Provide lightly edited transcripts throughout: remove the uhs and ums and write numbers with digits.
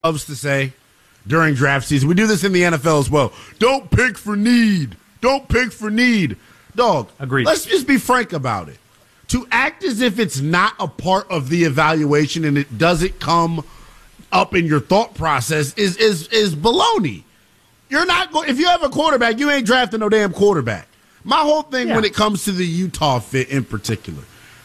loves to say during draft season. We do this in the NFL as well. Don't pick for need. Don't pick for need. Dog, agreed. Let's just be frank about it. To act as if it's not a part of the evaluation and it doesn't come up in your thought process is baloney. You're not going. If you have a quarterback, you ain't drafting no damn quarterback. My whole thing when it comes to the Utah fit in particular,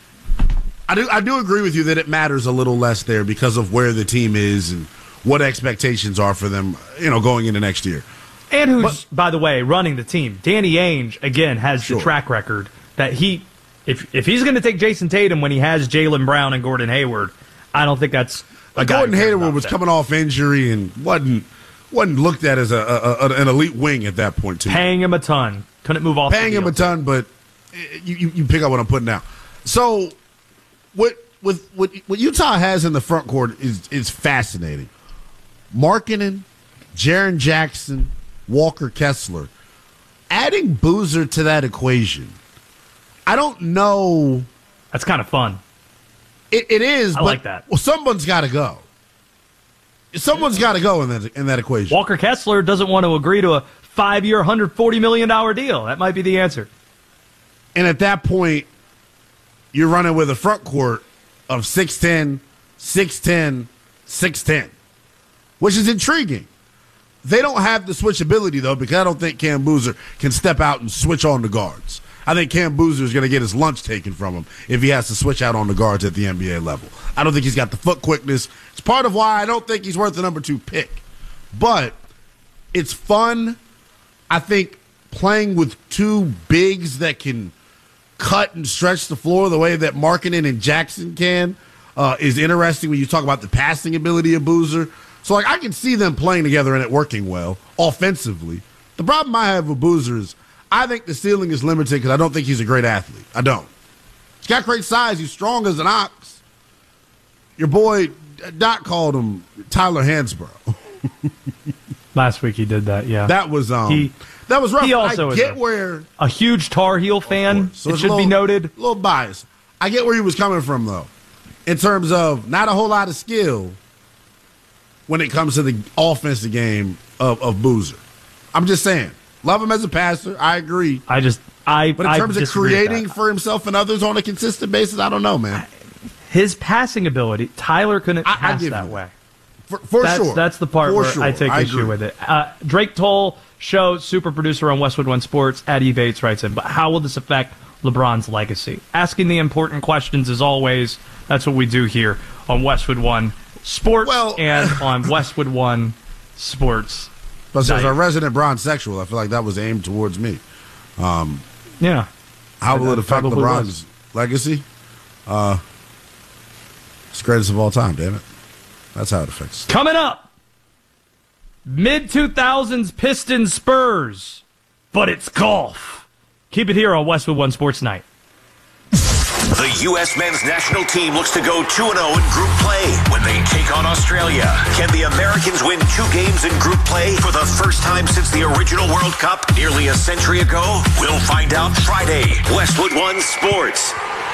I do agree with you that it matters a little less there because of where the team is and what expectations are for them, going into next year. And who's, by the way, running the team. Danny Ainge, again, has the track record that if he's going to take Jason Tatum when he has Jaylen Brown and Gordon Hayward, I don't think that's a guy. Gordon Hayward was coming off injury and wasn't looked at as an elite wing at that point, too. Paying him a ton. Couldn't move off Paying him a ton, but you pick up what I'm putting down. So what Utah has in the front court is fascinating. Markkanen, Jaren Jackson, Walker Kessler. Adding Boozer to that equation, I don't know. That's kind of fun. It is. I like that. Well, someone's got to go. Someone's got to go in that equation. Walker Kessler doesn't want to agree to a 5-year, $140 million deal. That might be the answer. And at that point, you're running with a front court of 6'10", 6'10", 6'10", which is intriguing. They don't have the switchability, though, because I don't think Cam Boozer can step out and switch on the guards. I think Cam Boozer is going to get his lunch taken from him if he has to switch out on the guards at the NBA level. I don't think he's got the foot quickness. It's part of why I don't think he's worth the number 2 pick. But it's fun. I think playing with two bigs that can cut and stretch the floor the way that Markkanen and Jackson can is interesting when you talk about the passing ability of Boozer. So, I can see them playing together and it working well offensively. The problem I have with Boozer is I think the ceiling is limited because I don't think he's a great athlete. I don't. He's got great size. He's strong as an ox. Your boy Doc called him Tyler Hansbrough. Last week he did that, yeah. That was rough. He also is a huge Tar Heel fan, so it should be noted. A little biased. I get where he was coming from, though, in terms of not a whole lot of skill when it comes to the offensive game of Boozer. I'm just saying. Love him as a passer. I agree. But in terms of creating for himself and others on a consistent basis, I don't know, man. His passing ability, Tyler couldn't pass that way. For sure. That's the part where I take issue with it. Drake Toll, show super producer on Westwood One Sports, Eddie Bates writes in, but how will this affect LeBron's legacy? Asking the important questions as always. That's what we do here on Westwood One Sports and on Westwood One Sports. Plus, as a resident Bronsexual, I feel like that was aimed towards me. Yeah. How will it affect LeBron's legacy? It's greatest of all time, damn it. That's how it affects. Coming up, mid-2000s Pistons Spurs, but it's golf. Keep it here on Westwood One Sports Night. The U.S. men's national team looks to go 2-0 in group play when they take on Australia. Can the Americans win 2 games in group play for the first time since the original World Cup nearly a century ago? We'll find out Friday. Westwood One Sports.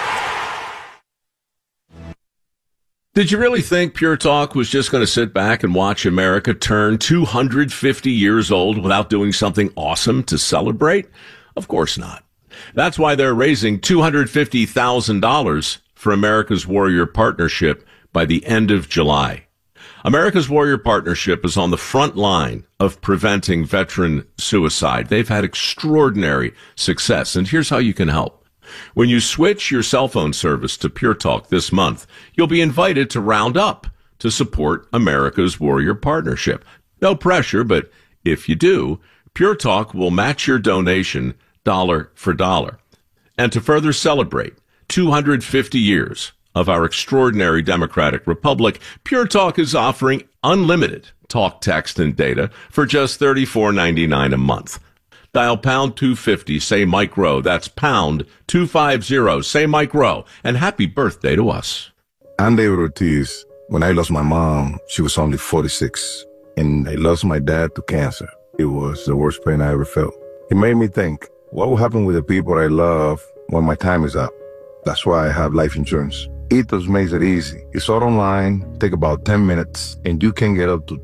Did you really think Pure Talk was just going to sit back and watch America turn 250 years old without doing something awesome to celebrate? Of course not. That's why they're raising $250,000 for America's Warrior Partnership by the end of July. America's Warrior Partnership is on the front line of preventing veteran suicide. They've had extraordinary success, and here's how you can help. When you switch your cell phone service to Pure Talk this month, you'll be invited to round up to support America's Warrior Partnership. No pressure, but if you do, Pure Talk will match your donation dollar for dollar. And to further celebrate 250 years of our extraordinary democratic republic, Pure Talk is offering unlimited talk, text, and data for just $34.99 a month. Dial pound 250, say Mike Rowe. That's pound 250, say Mike Rowe. And happy birthday to us. I'm David Ortiz. When I lost my mom, she was only 46. And I lost my dad to cancer. It was the worst pain I ever felt. It made me think, what will happen with the people I love when my time is up? That's why I have life insurance. Ethos makes it easy. It's all online, take about 10 minutes, and you can get up to